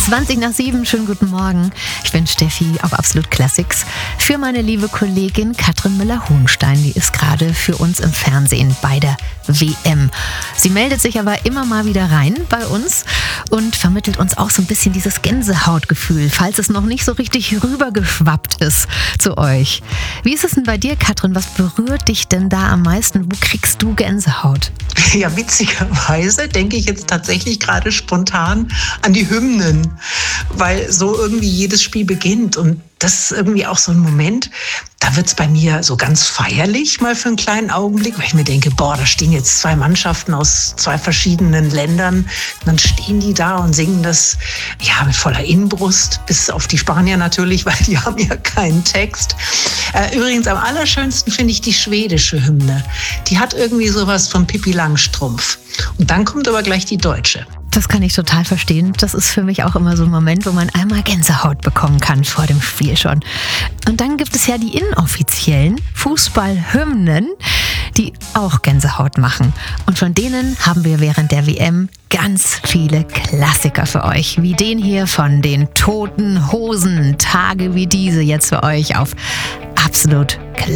7:20, schönen guten Morgen. Ich bin Steffi auf Absolut Classics für meine liebe Kollegin Katrin Müller-Hohenstein. Die ist gerade für uns im Fernsehen bei der WM. Sie meldet sich aber immer mal wieder rein bei uns und vermittelt uns auch so ein bisschen dieses Gänsehautgefühl, falls es noch nicht so richtig rübergeschwappt ist zu euch. Wie ist es denn bei dir, Katrin? Was berührt dich denn da am meisten? Wo kriegst du Gänsehaut? Ja, witzigerweise denke ich jetzt tatsächlich gerade spontan an die Hymnen, weil so irgendwie jedes Spiel beginnt und das ist irgendwie auch so ein Moment, da wird's bei mir so ganz feierlich mal für einen kleinen Augenblick, weil ich mir denke, da stehen jetzt zwei Mannschaften aus zwei verschiedenen Ländern und dann stehen die da und singen das ja mit voller Inbrust, bis auf die Spanier natürlich, weil die haben ja keinen Text. Übrigens am allerschönsten finde ich die schwedische Hymne. Die hat irgendwie sowas von Pippi Langstrumpf. Und dann kommt aber gleich die deutsche. Das kann ich total verstehen. Das ist für mich auch immer so ein Moment, wo man einmal Gänsehaut bekommen kann vor dem Spiel schon. Und dann gibt es ja die inoffiziellen Fußballhymnen, die auch Gänsehaut machen. Und von denen haben wir während der WM ganz viele Klassiker für euch, wie den hier von den Toten Hosen. Tage wie diese jetzt für euch auf Absolut Classics.